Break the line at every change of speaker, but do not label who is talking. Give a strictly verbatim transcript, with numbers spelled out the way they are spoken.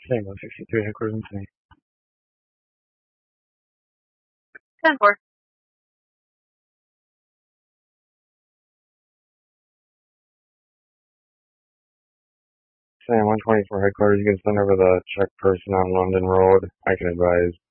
Same one sixty-three headquarters in Sydney.
ten four.
Sam one twenty-four headquarters, you can send over the check person on London Road. I can advise.